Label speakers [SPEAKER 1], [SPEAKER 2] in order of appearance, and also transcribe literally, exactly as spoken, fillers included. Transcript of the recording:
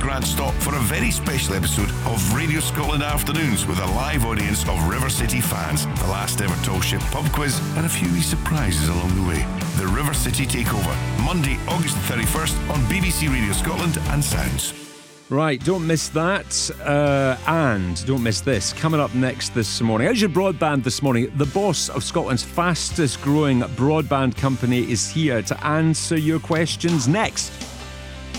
[SPEAKER 1] Grant Stott for a very special episode of Radio Scotland Afternoons with a live audience of River City fans, the last ever tall ship pub quiz, and a few wee surprises along the way. The River City Takeover, Monday, August thirty-first on B B C Radio Scotland and Sounds.
[SPEAKER 2] Right, don't miss that. Uh, and don't miss this. Coming up next this morning, how's your broadband this morning? The boss of Scotland's fastest growing broadband company is here to answer your questions next.